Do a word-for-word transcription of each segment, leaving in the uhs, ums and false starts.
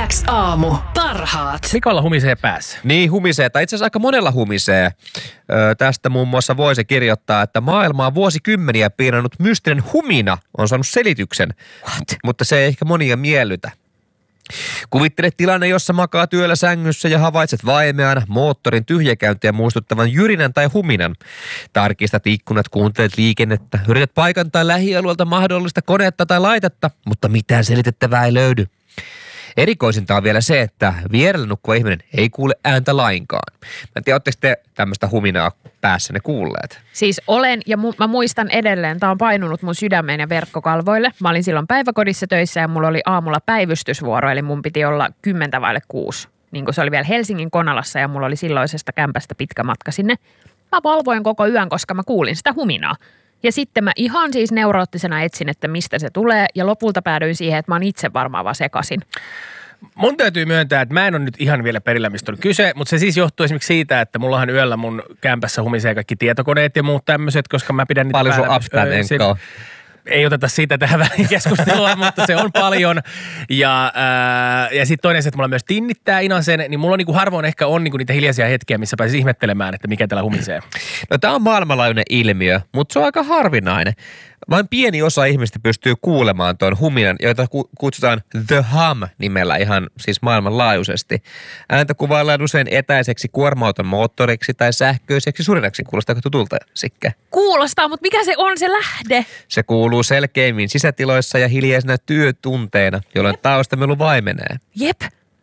X aamu. Parhaat. Mikolla humisee päässä. Niin, humisee. Tai itse asiassa aika monella humisee. Öö, tästä muun muassa voisi kirjoittaa, että maailmaa vuosikymmeniä piinannut mystinen humina on saanut selityksen. What? Mutta se ei ehkä monia miellytä. Kuvittele tilanne, jossa makaa työllä sängyssä ja havaitset vaimean moottorin tyhjäkäyntiä muistuttavan jyrinän tai huminan. Tarkistat ikkunat, kuuntelet liikennettä, yrität paikantaa lähialueelta mahdollista konetta tai laitetta, mutta mitään selitettävää ei löydy. Erikoisinta on vielä se, että vierellä nukkuva ihminen ei kuule ääntä lainkaan. Mä en tiedä, ootteko te tämmöistä huminaa päässänne kuulleet? Siis olen, ja mu- mä muistan edelleen, tää on painunut mun sydämeen ja verkkokalvoille. Mä olin silloin päiväkodissa töissä ja mulla oli aamulla päivystysvuoro, eli mun piti olla kymmentä vaille kuusi. Niin kuin se oli vielä Helsingin Konalassa ja mulla oli silloisesta kämpästä pitkä matka sinne. Mä valvoin koko yön, koska mä kuulin sitä huminaa. Ja sitten mä ihan siis neuroottisena etsin, että mistä se tulee, ja lopulta päädyin siihen, että mä oon itse varmaan vaan sekasin. Mun täytyy myöntää, että mä en ole nyt ihan vielä perillä, mistä on kyse, mutta se siis johtuu esimerkiksi siitä, että mullahan yöllä mun kämpässä humisee kaikki tietokoneet ja muut tämmöiset, koska mä pidän niitä paljon päällä. Paljon sun upstan Ei oteta siitä tähän väliin keskustelua, mutta se on paljon. Ja, ää, ja sitten toinen se, että mulla myös tinnittää inasen, niin mulla on niinku harvoin ehkä on niinku niitä hiljaisia hetkiä, missä pääsisi ihmettelemään, että mikä täällä humisee. No tää on maailmanlaajuinen ilmiö, mutta se on aika harvinainen. Vain pieni osa ihmistä pystyy kuulemaan tuon huminan, joita kutsutaan The Hum-nimellä ihan siis maailmanlaajuisesti. Ääntä kuvaillaan usein etäiseksi kuorma-auton moottoriksi tai sähköiseksi surinaksi. Kuulostaako tutulta, Sikke? Kuulostaa, mutta mikä se on se lähde? Se kuuluu selkeimmin sisätiloissa ja hiljaisena työtunteina, jolloin taustamelu vaimenee. Jep.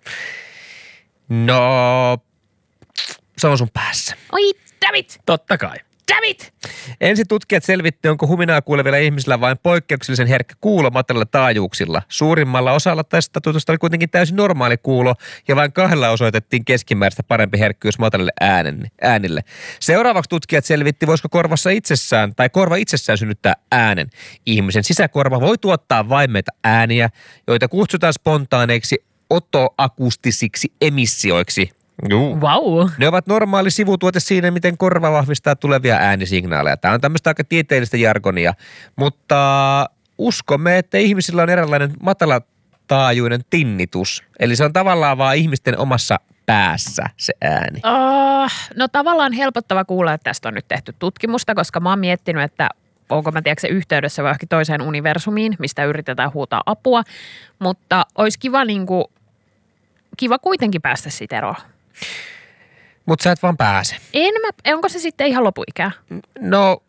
No, se on sun päässä. Oi, David! Totta kai. David! Ensin tutkijat selvitti, onko huminaa kuulevilla ihmisillä vain poikkeuksellisen herkkä kuulo matalilla taajuuksilla. Suurimmalla osalla tästä tutusta oli kuitenkin täysin normaali kuulo ja vain kahdella osoitettiin keskimääräistä parempi herkkyys matalille äänille. Seuraavaksi tutkijat selvitti, voisiko korvassa itsessään tai korva itsessään synnyttää äänen. Ihmisen sisäkorva voi tuottaa vaimeita ääniä, joita kutsutaan spontaaneiksi otoakustisiksi emissioiksi. Juu. Wow. Ne ovat normaali sivutuote siinä, miten korva vahvistaa tulevia äänisignaaleja. Tämä on tämmöistä aika tieteellistä jargonia, mutta uskomme, että ihmisillä on eräänlainen matalataajuinen tinnitus. Eli se on tavallaan vaan ihmisten omassa päässä se ääni. Uh, no tavallaan helpottava kuulla, että tästä on nyt tehty tutkimusta, koska mä oon miettinyt, että onko mä tiedätkö yhteydessä vai johonkin toiseen universumiin, mistä yritetään huutaa apua, mutta olisi kiva niinku, kiva kuitenkin päästä siitä eroon. Mutta sä et vaan pääse. En mä, onko se sitten ihan lopuikää? No.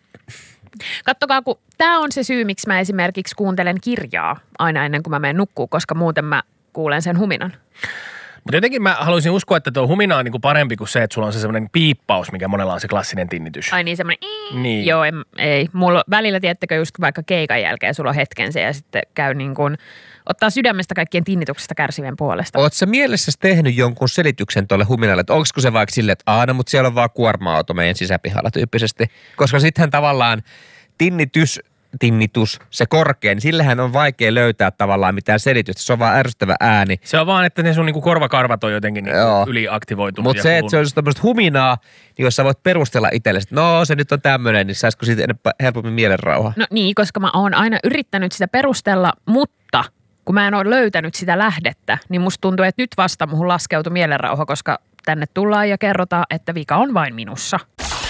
Kattokaa, kun tää on se syy, miksi mä esimerkiksi kuuntelen kirjaa aina ennen kuin mä menen nukkuun, koska muuten mä kuulen sen huminan. Mutta jotenkin mä haluaisin uskoa, että tuo humina on niinku parempi kuin se, että sulla on se semmoinen piippaus, mikä monella on se klassinen tinnitys. Ai niin, semmoinen niin. Joo, en, ei. Mulla välillä, tiettäkö, just vaikka keikan jälkeen sulla on hetken se ja sitten käy niin kuin, ottaa sydämestä kaikkien tinnituksesta kärsivien puolesta. Oot sä mielessäsi tehnyt jonkun selityksen tuolle huminalle, että onko se vaikka silleen, että aina, mutta siellä on vaan kuorma-auto meidän sisäpihalla tyyppisesti. Koska sittenhän tavallaan tinnitys, tinnitus, se korkea, niin sillähän on vaikea löytää tavallaan mitään selitystä. Se on vaan ärsyttävä ääni. Se on vaan, että ne sun niinku korvakarvat on jotenkin niinku yliaktivoitunut. Mutta se, että se olisi tämmöistä huminaa, niin jos sä voit perustella itsellesi, että no se nyt on tämmöinen, niin saisiko siitä enemmän helpommin mielenrauha? No niin, koska mä oon aina yrittänyt sitä perustella, mutta kun mä en ole löytänyt sitä lähdettä, niin musta tuntuu, että nyt vasta muhun laskeutui mielenrauha, koska tänne tullaan ja kerrotaan, että vika on vain minussa.